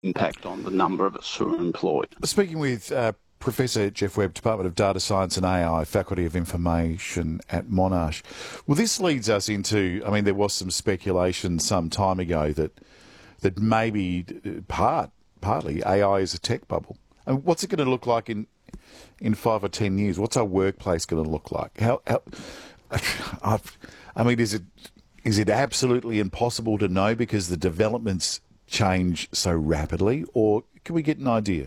impact on the number of us who are employed. Speaking with Professor Geoff Webb, Department of Data Science and AI, Faculty of Information at Monash. Well, this leads us into, I mean, there was some speculation some time ago that maybe partly AI is a tech bubble. And what's it going to look like in 5 or 10 years? What's our workplace going to look like? I mean, is it absolutely impossible to know because the developments change so rapidly, or can we get an idea?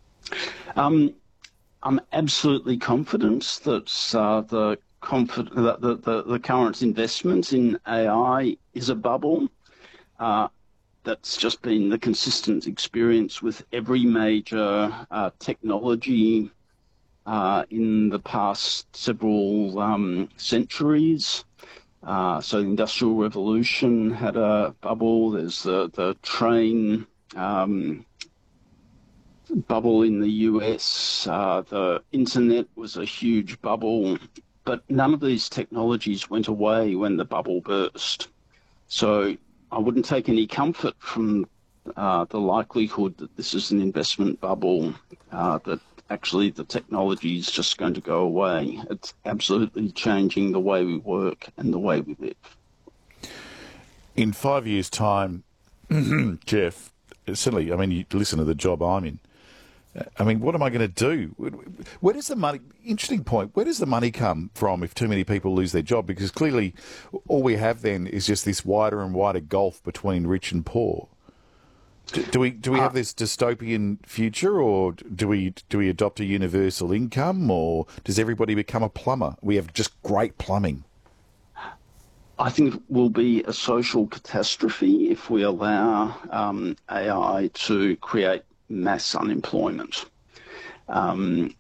I'm absolutely confident that the current investment in AI is a bubble. That's just been the consistent experience with every major technology in the past several centuries. So the Industrial Revolution had a bubble. There's the train bubble in the US. The internet was a huge bubble, but none of these technologies went away when the bubble burst. So I wouldn't take any comfort from the likelihood that this is an investment bubble, that actually the technology is just going to go away. It's absolutely changing the way we work and the way we live. In 5 years' time, Geoff, certainly, I mean, you listen to the job I'm in. I mean, what am I going to do? Where does the money, interesting point, where does the money come from if too many people lose their job? Because clearly all we have then is just this wider and wider gulf between rich and poor. Do we have this dystopian future, or do we adopt a universal income, or does everybody become a plumber? We have just great plumbing. I think it will be a social catastrophe if we allow AI to create mass unemployment. And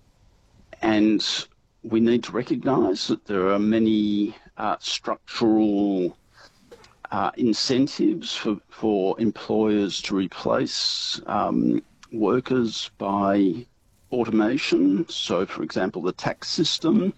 we need to recognise that there are many structural incentives for employers to replace workers by automation. So, for example, the tax system.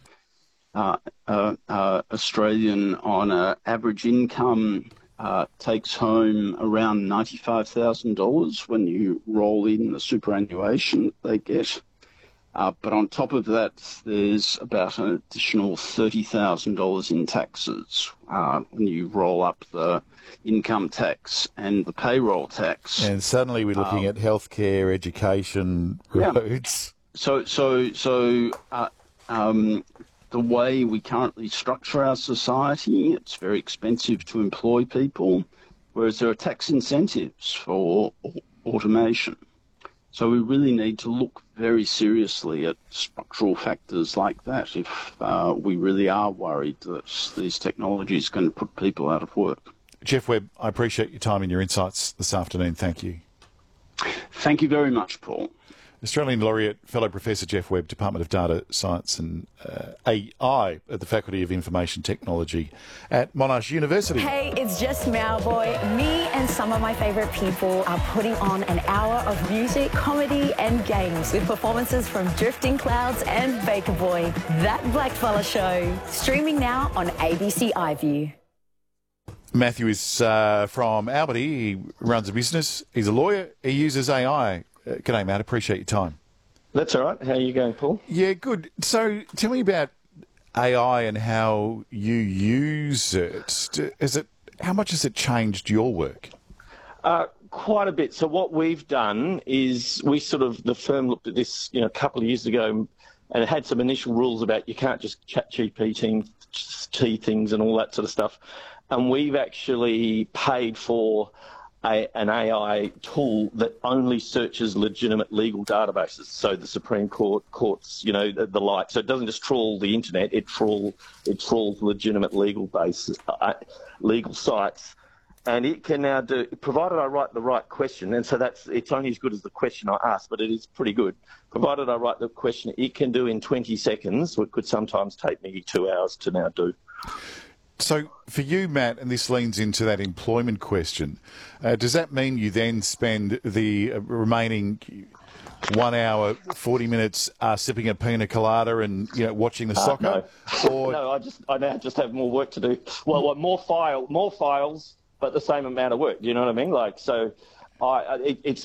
Australian on an average income takes home around $95,000 when you roll in the superannuation that they get. But on top of that, there's about an additional $30,000 in taxes when you roll up the income tax and the payroll tax. And suddenly we're looking at healthcare, education, roads. The way we currently structure our society, it's very expensive to employ people, whereas there are tax incentives for automation. So we really need to look very seriously at structural factors like that if we really are worried that these technologies are going to put people out of work. Geoff Webb, I appreciate your time and your insights this afternoon. Thank you. Thank you very much, Paul. Australian Laureate, Fellow Professor Geoff Webb, Department of Data Science and AI at the Faculty of Information Technology at Monash University. Hey, it's just Mauboy. Me and some of my favourite people are putting on an hour of music, comedy and games with performances from Drifting Clouds and Baker Boy. That Blackfella Show. Streaming now on ABC iView. Matthew is from Albany. He runs a business. He's a lawyer. He uses AI. G'day, Matt. Appreciate your time. That's all right. How are you going, Paul? Yeah, good. So tell me about AI and how you use it. How much has it changed your work? Quite a bit. So what we've done is the firm looked at this, a couple of years ago, and it had some initial rules about you can't just chat GPT things and all that sort of stuff. And we've actually paid for an AI tool that only searches legitimate legal databases, so the Supreme Court, courts, the like. So it doesn't just trawl the internet; it trawls legitimate legal bases, legal sites, and it can now do, provided I write the right question, and so it's only as good as the question I ask, but it is pretty good. Provided I write the question, it can do in 20 seconds, what could sometimes take me 2 hours to now do. So for you, Matt, and this leans into that employment question, does that mean you then spend the remaining 1 hour, 40 minutes sipping a pina colada and watching the soccer? No, no, I now just have more work to do. Well, more files, but the same amount of work. Do you know what I mean? It's